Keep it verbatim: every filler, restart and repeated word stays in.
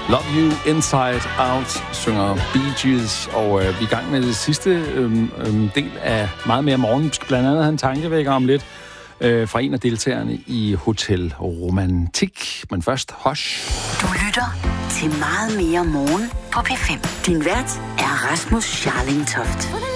Love You Inside Out, synger Bee Gees, og øh, vi er i gang med det sidste øh, øh, del af meget mere morgen. Vi skal blandt andet have en tankevækker om lidt øh, fra en af deltagerne i Hotel Romantik. Men først, Hush. Du lytter til meget mere morgen på P fem. Din vært er Rasmus Scharling Toft.